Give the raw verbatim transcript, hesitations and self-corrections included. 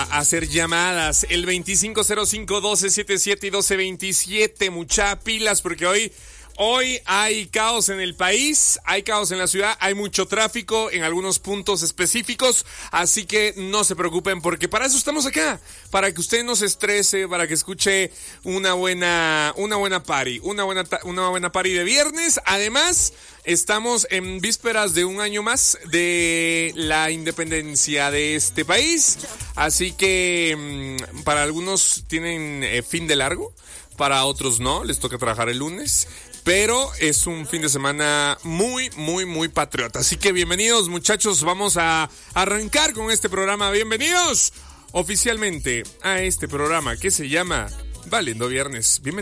hacer llamadas. El veinticinco cero cinco, doce setenta y siete y doce veintisiete. Mucha pilas porque hoy... Hoy hay caos en el país, hay caos en la ciudad, hay mucho tráfico en algunos puntos específicos, así que no se preocupen porque para eso estamos acá, para que usted no se estrese, para que escuche una buena, una buena party, una buena, una buena party de viernes. Además, estamos en vísperas de un año más de la independencia de este país, así que para algunos tienen eh, fin de largo, para otros no, les toca trabajar el lunes. Pero es un fin de semana muy, muy, muy patriota. Así que bienvenidos, muchachos. Vamos a arrancar con este programa. Bienvenidos oficialmente a este programa que se llama Valiendo Viernes. Bienvenidos.